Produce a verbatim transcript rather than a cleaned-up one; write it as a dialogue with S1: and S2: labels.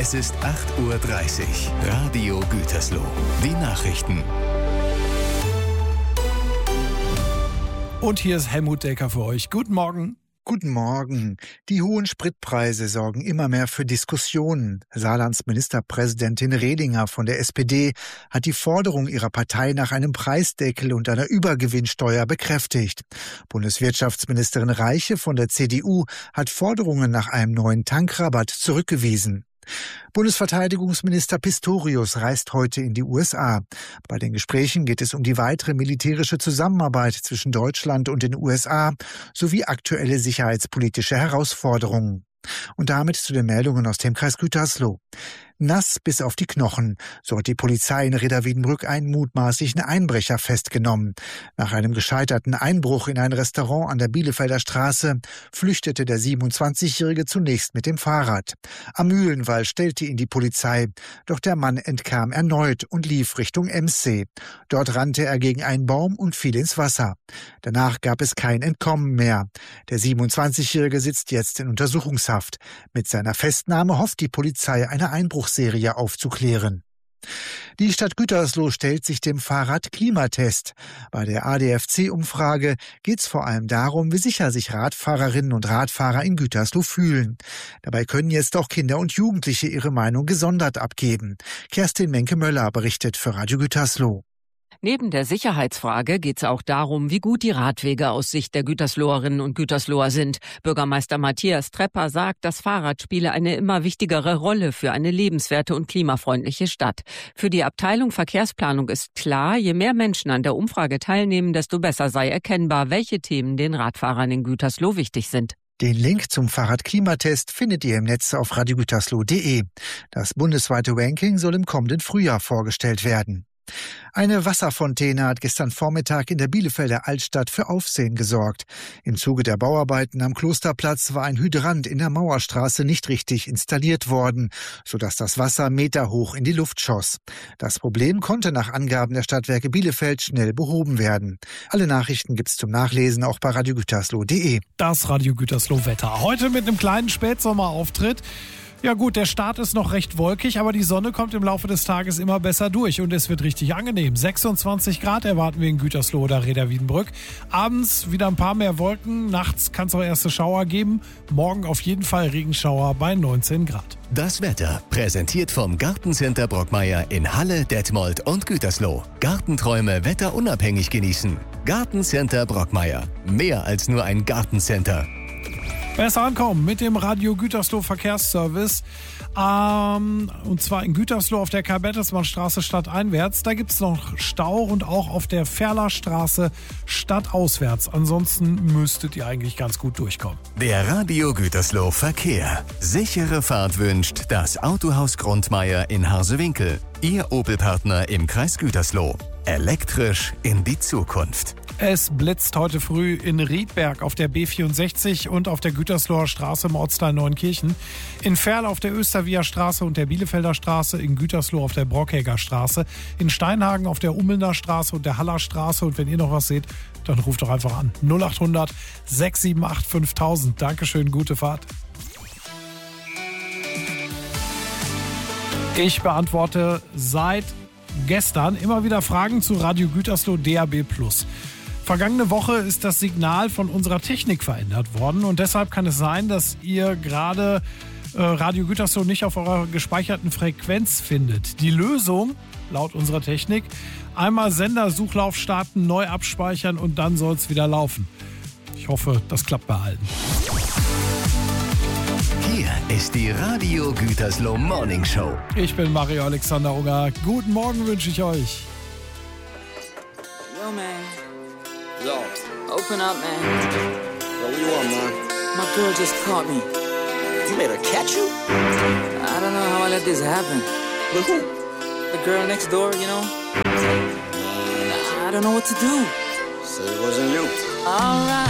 S1: Es ist acht Uhr dreißig. Radio Gütersloh. Die Nachrichten.
S2: Und hier ist Helmut Decker für euch. Guten Morgen.
S3: Guten Morgen. Die hohen Spritpreise sorgen immer mehr für Diskussionen. Saarlands Ministerpräsidentin Rehlinger von der S P D hat die Forderung ihrer Partei nach einem Preisdeckel und einer Übergewinnsteuer bekräftigt. Bundeswirtschaftsministerin Reiche von der C D U hat Forderungen nach einem neuen Tankrabatt zurückgewiesen. Bundesverteidigungsminister Pistorius reist heute in die U S A. Bei den Gesprächen geht es um die weitere militärische Zusammenarbeit zwischen Deutschland und den U S A sowie aktuelle sicherheitspolitische Herausforderungen. Und damit zu den Meldungen aus dem Kreis Gütersloh. Nass bis auf die Knochen. So hat die Polizei in Reda-Wiedenbrück einen mutmaßlichen Einbrecher festgenommen. Nach einem gescheiterten Einbruch in ein Restaurant an der Bielefelder Straße flüchtete der siebenundzwanzigjährige zunächst mit dem Fahrrad. Am Mühlenwall stellte ihn die Polizei. Doch der Mann entkam erneut und lief Richtung Emsee. Dort rannte er gegen einen Baum und fiel ins Wasser. Danach gab es kein Entkommen mehr. Der siebenundzwanzigjährige sitzt jetzt in Untersuchungshaft. Mit seiner Festnahme hofft die Polizei, eine Einbruchsserie aufzuklären. Die Stadt Gütersloh stellt sich dem Fahrrad-Klimatest. Bei der A D F C-Umfrage geht es vor allem darum, wie sicher sich Radfahrerinnen und Radfahrer in Gütersloh fühlen. Dabei können jetzt auch Kinder und Jugendliche ihre Meinung gesondert abgeben. Kerstin Menke-Möller berichtet für Radio Gütersloh.
S4: Neben der Sicherheitsfrage geht es auch darum, wie gut die Radwege aus Sicht der Gütersloherinnen und Gütersloher sind. Bürgermeister Matthias Trepper sagt, das Fahrrad spiele eine immer wichtigere Rolle für eine lebenswerte und klimafreundliche Stadt. Für die Abteilung Verkehrsplanung ist klar, je mehr Menschen an der Umfrage teilnehmen, desto besser sei erkennbar, welche Themen den Radfahrern in Gütersloh wichtig sind.
S3: Den Link zum Fahrrad-Klimatest findet ihr im Netz auf radio gütersloh punkt de. Das bundesweite Ranking soll im kommenden Frühjahr vorgestellt werden. Eine Wasserfontäne hat gestern Vormittag in der Bielefelder Altstadt für Aufsehen gesorgt. Im Zuge der Bauarbeiten am Klosterplatz war ein Hydrant in der Mauerstraße nicht richtig installiert worden, sodass das Wasser meterhoch in die Luft schoss. Das Problem konnte nach Angaben der Stadtwerke Bielefeld schnell behoben werden. Alle Nachrichten gibt's zum Nachlesen auch bei radio gütersloh punkt de.
S2: Das Radio Gütersloh Wetter. Heute mit einem kleinen Spätsommerauftritt. Ja gut, der Start ist noch recht wolkig, aber die Sonne kommt im Laufe des Tages immer besser durch und es wird richtig angenehm. sechsundzwanzig Grad erwarten wir in Gütersloh oder Reda-Wiedenbrück. Abends wieder ein paar mehr Wolken, nachts kann es auch erste Schauer geben. Morgen auf jeden Fall Regenschauer bei neunzehn Grad.
S1: Das Wetter präsentiert vom Gartencenter Brockmeier in Halle, Detmold und Gütersloh. Gartenträume wetterunabhängig genießen. Gartencenter Brockmeier. Mehr als nur ein Gartencenter.
S2: Besser ankommen mit dem Radio Gütersloh Verkehrsservice. Ähm, und zwar in Gütersloh auf der Karl-Bertelsmann-Straße stadteinwärts. Da gibt es noch Stau und auch auf der Ferlerstraße stadtauswärts. Ansonsten müsstet ihr eigentlich ganz gut durchkommen.
S1: Der Radio Gütersloh Verkehr. Sichere Fahrt wünscht das Autohaus Grundmeier in Harsewinkel. Ihr Opel-Partner im Kreis Gütersloh. Elektrisch in die Zukunft.
S2: Es blitzt heute früh in Riedberg auf der B vierundsechzig und auf der Gütersloher Straße im Ortsteil Neunkirchen. In Ferl auf der Östervia Straße und der Bielefelder Straße, in Gütersloh auf der Brockhäger Straße, in Steinhagen auf der Ummelner Straße und der Haller Straße. Und wenn ihr noch was seht, dann ruft doch einfach an. null acht hundert sechs sieben acht fünftausend. Dankeschön, gute Fahrt. Ich beantworte seit gestern immer wieder Fragen zu Radio Gütersloh D A B plus. Vergangene Woche ist das Signal von unserer Technik verändert worden und deshalb kann es sein, dass ihr gerade äh, Radio Gütersloh nicht auf eurer gespeicherten Frequenz findet. Die Lösung, laut unserer Technik, einmal Sendersuchlauf starten, neu abspeichern und dann soll es wieder laufen. Ich hoffe, das klappt bei allen.
S1: Hier ist die Radio Gütersloh Morning Show.
S2: Ich bin Mario Alexander Unger. Guten Morgen wünsche ich euch.
S5: Yo, man. Yo. Open up, man.
S6: Yo, what you want, man?
S5: My girl just caught me.
S6: You made her catch you?
S5: I don't know how I let this happen.
S6: With who?
S5: The girl next door, you know? I don't know what to do.
S6: Say it wasn't you.
S5: All right.